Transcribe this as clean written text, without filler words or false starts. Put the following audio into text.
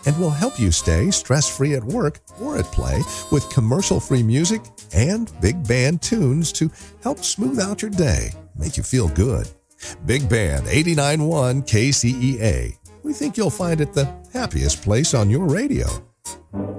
and will help you stay stress-free at work or at play with commercial-free music and big band tunes to help smooth out your day, make you feel good. Big Band 89.1 KCEA. We think you'll find it the happiest place on your radio.